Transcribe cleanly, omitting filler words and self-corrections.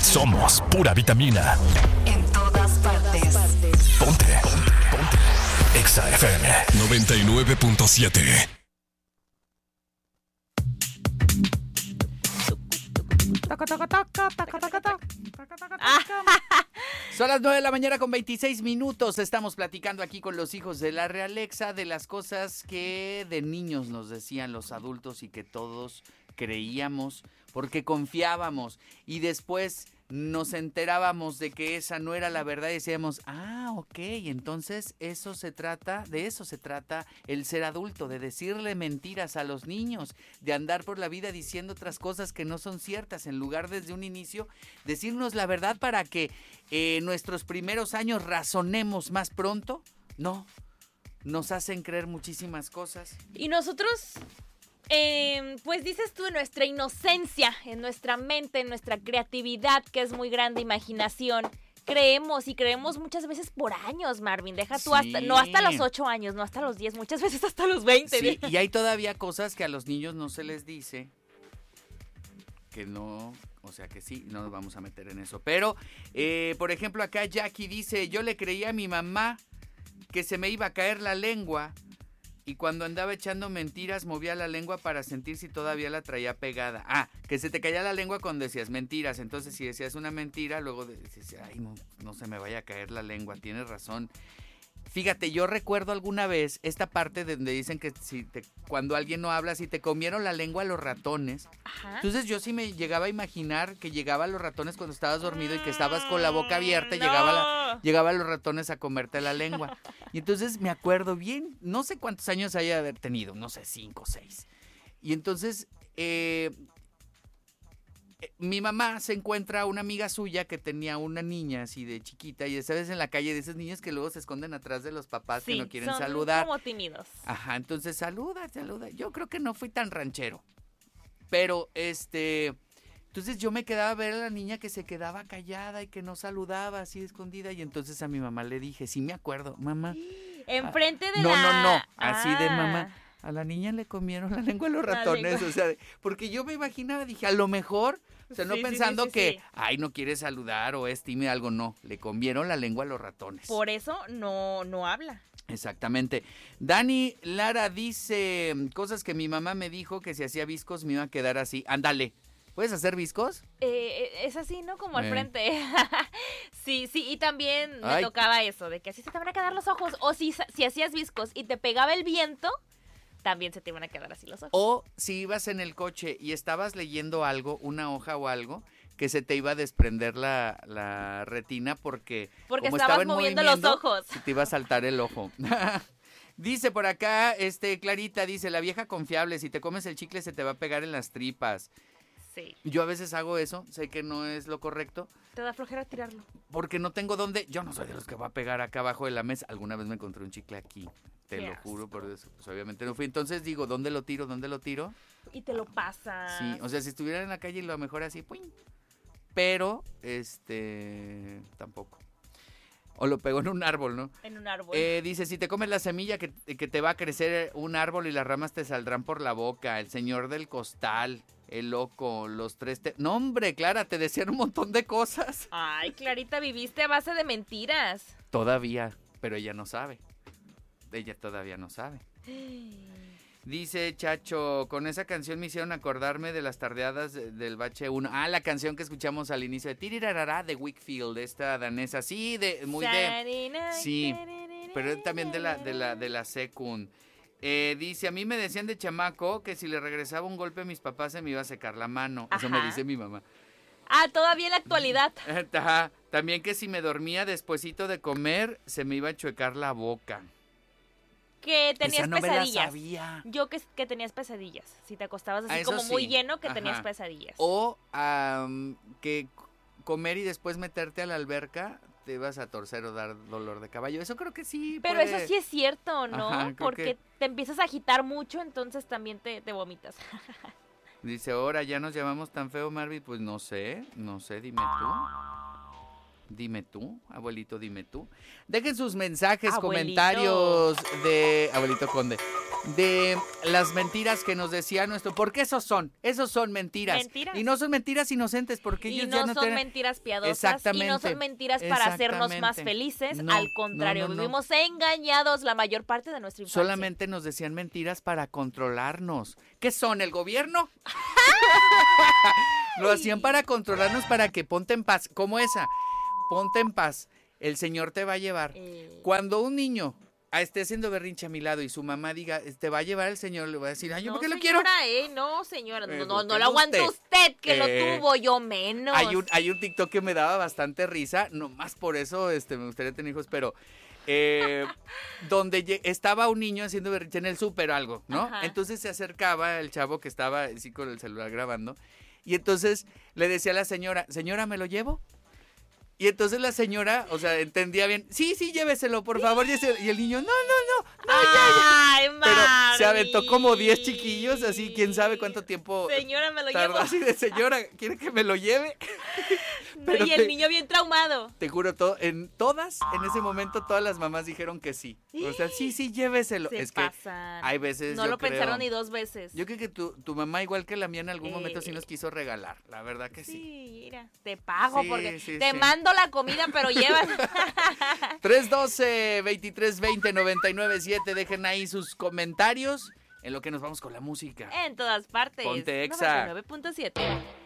Somos pura vitamina. En todas partes. Ponte. Exa FM 99.7. Son las 9 de la mañana con 26 minutos. Estamos platicando aquí con los hijos de la Realexa de las cosas que de niños nos decían los adultos y que todos creíamos porque confiábamos. Y después nos enterábamos de que esa no era la verdad y decíamos, ok, entonces de eso se trata el ser adulto, de decirle mentiras a los niños, de andar por la vida diciendo otras cosas que no son ciertas, en lugar desde un inicio decirnos la verdad para que nuestros primeros años razonemos más pronto. No, nos hacen creer muchísimas cosas. Y nosotros... pues dices tú, en nuestra inocencia, en nuestra mente, en nuestra creatividad, que es muy grande, imaginación, creemos muchas veces por años, Marvin. Deja tú no hasta los 8 años, no hasta los 10, muchas veces hasta los 20. Sí, y hay todavía cosas que a los niños no se les dice, que no, o sea que sí, no nos vamos a meter en eso. Pero, por ejemplo, acá Jackie dice, yo le creía a mi mamá que se me iba a caer la lengua. Y cuando andaba echando mentiras, movía la lengua para sentir si todavía la traía pegada. Que se te caía la lengua cuando decías mentiras. Entonces, si decías una mentira, luego decías, no se me vaya a caer la lengua. Tienes razón. Fíjate, yo recuerdo alguna vez esta parte donde dicen que cuando alguien no habla, si te comieron la lengua los ratones. Ajá. Entonces yo sí me llegaba a imaginar que llegaban los ratones cuando estabas dormido y que estabas con la boca abierta y llegaban los ratones a comerte la lengua. Y entonces me acuerdo bien, no sé cuántos años haya de haber tenido, no sé, 5 o 6. Y entonces mi mamá se encuentra a una amiga suya que tenía una niña así de chiquita y esa vez en la calle de esas niñas que luego se esconden atrás de los papás que no quieren saludar. Como tímidos. Ajá, entonces saluda. Yo creo que no fui tan ranchero. Pero entonces yo me quedaba a ver a la niña que se quedaba callada y que no saludaba así escondida y entonces a mi mamá le dije, sí me acuerdo, mamá. Enfrente de No, así de mamá. A la niña le comieron la lengua a los ratones, o sea, porque yo me imaginaba, dije, a lo mejor, o sea, no pensando que, no quiere saludar o es tímida, algo, no, le comieron la lengua a los ratones. Por eso no habla. Exactamente. Dani Lara dice, cosas que mi mamá me dijo que si hacía viscos me iba a quedar así. Ándale, ¿puedes hacer viscos? Es así, ¿no? Como al frente. Sí, y también me tocaba eso, de que así se te van a quedar los ojos, o si hacías viscos y te pegaba el viento, también se te iban a quedar así los ojos. O si ibas en el coche y estabas leyendo algo, una hoja o algo, que se te iba a desprender la retina porque como estabas moviendo los ojos. Se te iba a saltar el ojo. Dice por acá, Clarita dice, la vieja confiable, si te comes el chicle se te va a pegar en las tripas. Sí. Yo a veces hago eso, sé que no es lo correcto. Te da flojera tirarlo. Porque no tengo dónde, yo no soy de los que va a pegar acá abajo de la mesa. Alguna vez me encontré un chicle aquí, te lo juro, por eso, pues obviamente no fui. Entonces digo, ¿dónde lo tiro? Y te lo pasas. Sí, o sea, si estuviera en la calle lo mejor así, ¡puing! Pero, tampoco. O lo pegó en un árbol, ¿no? En un árbol. Dice, si te comes la semilla que te va a crecer un árbol y las ramas te saldrán por la boca. El señor del costal, el loco, los 3... No, hombre, Clara, te decían un montón de cosas. Ay, Clarita, viviste a base de mentiras. Todavía, pero ella no sabe. Ella todavía no sabe. Dice Chacho, con esa canción me hicieron acordarme de las tardeadas del Bache 1. La canción que escuchamos al inicio de Tirirarara de Wakefield, esta danesa. Sí, sí, pero también de la Secund. Dice, a mí me decían de chamaco que si le regresaba un golpe a mis papás se me iba a secar la mano. Eso me dice mi mamá. Todavía en la actualidad. Ajá. También que si me dormía despuesito de comer se me iba a chuecar la boca. Que tenías no pesadillas. Me la sabía. Yo que tenías pesadillas. Si te acostabas así como muy lleno, que tenías pesadillas. O que comer y después meterte a la alberca te ibas a torcer o dar dolor de caballo. Eso creo que sí. Pero eso sí es cierto, ¿no? Ajá, porque te empiezas a agitar mucho, entonces también te vomitas. Dice, ahora ya nos llamamos tan feo, Marvin. Pues no sé, dime tú. Dime tú, abuelito, dime tú. Dejen sus mensajes, comentarios de... Abuelito Conde. de las mentiras que nos decía nuestro... Porque esos son mentiras. Mentiras. Y no son mentiras inocentes, porque Y ellos no ya no son tienen... mentiras piadosas. Exactamente. Y no son mentiras para hacernos más Exactamente. felices. No, Al contrario, no. vivimos engañados la mayor parte de nuestra infancia. Solamente nos decían mentiras para controlarnos. ¿Qué son, el gobierno? Lo hacían para controlarnos, para que ponte en paz. Como esa, ponte en paz, el Señor te va a llevar. Cuando un niño esté haciendo berrinche a mi lado y su mamá diga, te va a llevar el Señor, le voy a decir, ay, ¿yo No, por qué lo quiero? No, señora, no ¿por qué lo aguanta usted, que lo Eh, tuvo, yo menos. Hay un TikTok que me daba bastante risa, nomás por eso me gustaría tener hijos, pero donde estaba un niño haciendo berrinche en el súper algo, ¿no? Ajá. Entonces se acercaba el chavo que estaba así con el celular grabando y entonces le decía a la señora, señora, ¿me lo llevo? Y entonces la señora, o sea, entendía bien, sí, lléveselo, por favor. Y el niño, no, Ay, Pero se Marvin. aventó como 10 chiquillos, así, quién sabe cuánto tiempo Señora, me lo tardó. llevo. Así de, señora, ¿quiere que me lo lleve? No, pero y el niño bien traumado. Te juro, en ese momento, todas las mamás dijeron que sí. O sea, sí, lléveselo. Se Es que pasan. hay veces, No yo lo pensaron creo- ni dos veces. Yo creo que tu mamá, igual que la mía, en algún momento sí nos quiso regalar. La verdad que sí. Sí, mira, te pago Sí, porque sí, te sí. mando la comida, pero llevas. 312-2320-997. Dejen ahí sus comentarios en lo que nos vamos con la música. En todas partes. Ponte Exa. 99.7.